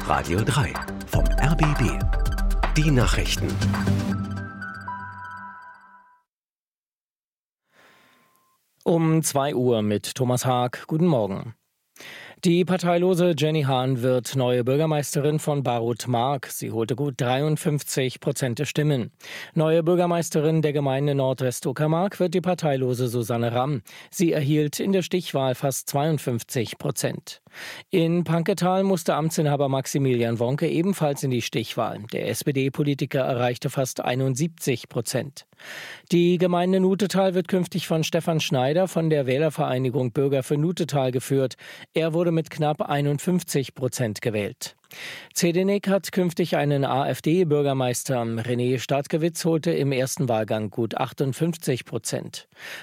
Radio 3 vom RBB. Die Nachrichten. Um 2 Uhr mit Thomas Haag. Guten Morgen. Die parteilose Jenny Hahn wird neue Bürgermeisterin von Barut-Mark. Sie holte gut 53% der Stimmen. Neue Bürgermeisterin der Gemeinde Nordwest-Uckermark wird die parteilose Susanne Ramm. Sie erhielt in der Stichwahl fast 52%. In Panketal musste Amtsinhaber Maximilian Wonke ebenfalls in die Stichwahl. Der SPD-Politiker erreichte fast 71%. Die Gemeinde Nutetal wird künftig von Stefan Schneider von der Wählervereinigung Bürger für Nutetal geführt. Er wurde mit knapp 51% gewählt. Zedinek hat künftig einen AfD-Bürgermeister. René Stadtgewitz holte im ersten Wahlgang gut 58%.